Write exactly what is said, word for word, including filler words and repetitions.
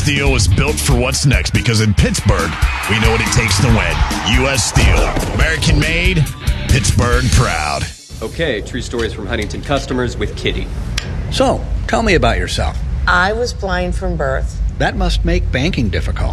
Steel was built for what's next because in Pittsburgh, we know what it takes to win. U S. Steel. American made, Pittsburgh proud. Okay, true stories from Huntington customers with Kitty. So, tell me about yourself. I was blind from birth. That must make banking difficult.